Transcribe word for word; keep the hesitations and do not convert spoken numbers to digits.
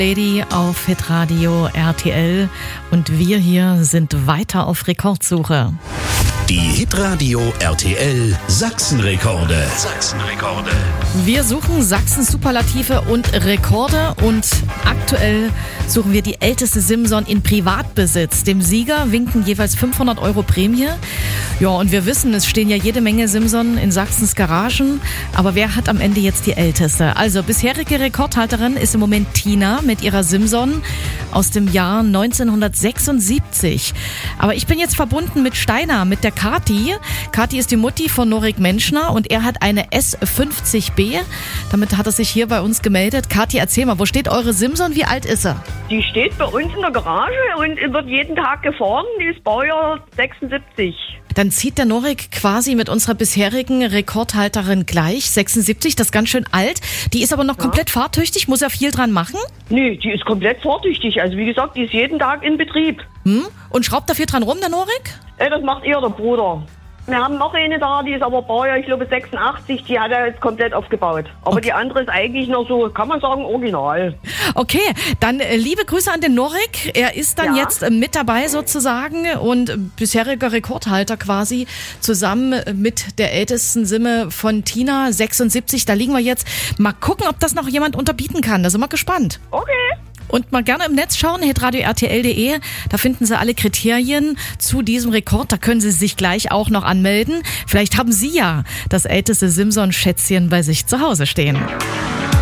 Lady auf Hitradio R T L und wir hier sind weiter auf Rekordsuche. Die Hitradio R T L Sachsenrekorde. Sachsenrekorde. Wir suchen Sachsens Superlative und Rekorde und aktuell suchen wir die älteste Simson in Privatbesitz. Dem Sieger winken jeweils fünfhundert Euro Prämie. Ja, und wir wissen, es stehen ja jede Menge Simson in Sachsens Garagen. Aber wer hat am Ende jetzt die älteste? Also bisherige Rekordhalterin ist im Moment Tina mit ihrer Simson aus dem Jahr neunzehnhundertsechsundsiebzig. Aber ich bin jetzt verbunden mit Steiner, mit der Kathi. Kathi ist die Mutti von Norik Menschner und er hat eine S fünfzig B. Damit hat er sich hier bei uns gemeldet. Kathi, erzähl mal, wo steht eure Simson? Wie alt ist sie? Die steht bei uns in der Garage und wird jeden Tag gefahren. Die ist Baujahr sechsundsiebzig. Dann zieht der Norik quasi mit unserer bisherigen Rekordhalterin gleich. sechsundsiebzig, das ist ganz schön alt. Die ist aber noch ja. komplett fahrtüchtig. Muss er viel dran machen? Nee, die ist komplett fahrtüchtig. Also wie gesagt, die ist jeden Tag in Betrieb. Hm? Und schraubt da viel dran rum, der Norik? Äh, das macht eher der Bruder. Wir haben noch eine da, die ist aber Baujahr, ich glaube sechsundachtzig, die hat er jetzt komplett aufgebaut. Aber okay. Die andere ist eigentlich noch so, kann man sagen, original. Okay, dann äh, liebe Grüße an den Norik. Er ist dann ja. jetzt äh, mit dabei sozusagen und äh, bisheriger Rekordhalter quasi zusammen mit der ältesten Simme von Tina, sechsundsiebzig. Da liegen wir jetzt. Mal gucken, ob das noch jemand unterbieten kann. Da sind wir gespannt. Okay. Und mal gerne im Netz schauen, hitradio r t l punkt d e. Da finden Sie alle Kriterien zu diesem Rekord. Da können Sie sich gleich auch noch anmelden. Vielleicht haben Sie ja das älteste Simson-Schätzchen bei sich zu Hause stehen.